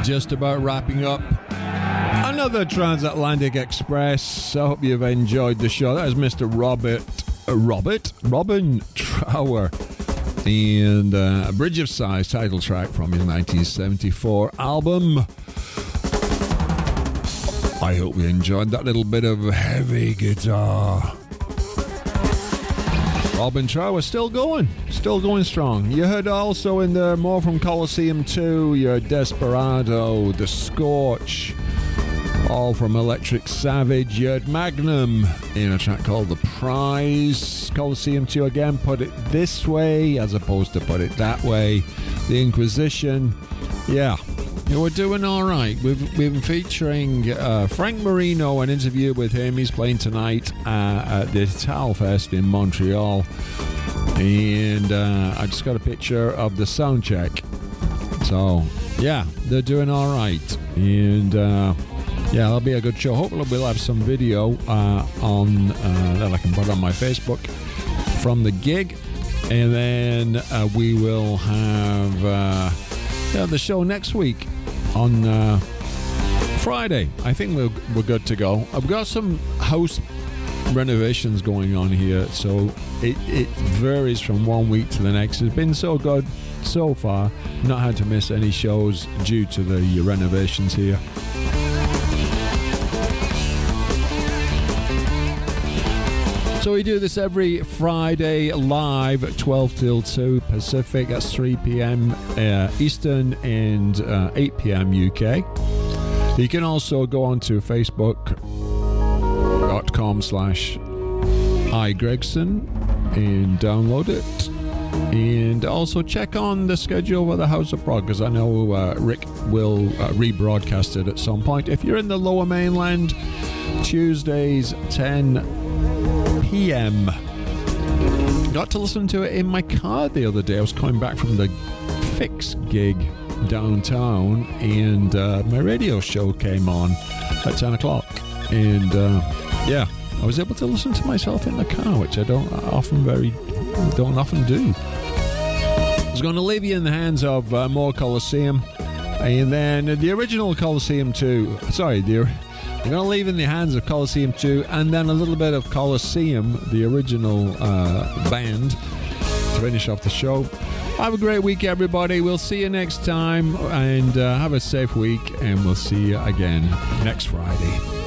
just about wrapping up another Transatlantic Express. I hope you've enjoyed the show. That is Mr. Robin Trower, and a Bridge of Sighs title track from his 1974 album. I hope you enjoyed that little bit of heavy guitar. Robin Trower still going strong. You heard also in there more from Colosseum 2, your Desperado, The Scorch, all from Electric Savage. You heard Magnum in a track called The Prize. Colosseum 2 again, Put It This Way as opposed to Put It That Way. The Inquisition. Yeah, we're doing all right. We've been featuring Frank Marino, an interview with him. He's playing tonight at the Tal Fest in Montreal. And I just got a picture of the sound check. So, yeah, they're doing all right. And, yeah, that'll be a good show. Hopefully we'll have some video on that I can put on my Facebook from the gig. And then we will have the show next week on Friday. I think we're good to go. I've got some house renovations going on here, so it varies from one week to the next. It's been so good so far. Not had to miss any shows due to the renovations here. So we do this every Friday live at 12 till 2 Pacific. That's 3 p.m. Eastern and 8 p.m. UK. You can also go on to facebook.com/igregson and download it. And also check on the schedule for the House of Prog, because I know Rick will rebroadcast it at some point. If you're in the Lower Mainland, Tuesdays 10 p.m. Got to listen to it in my car the other day. I was coming back from the Fix gig downtown, and my radio show came on at 10 o'clock. And yeah, I was able to listen to myself in the car, which I don't often do. I was going to leave you in the hands of more Colosseum, and then the original Colosseum 2. Sorry, I'm going to leave in the hands of Colosseum 2, and then a little bit of Colosseum, the original band, to finish off the show. Have a great week, everybody. We'll see you next time, and have a safe week, and we'll see you again next Friday.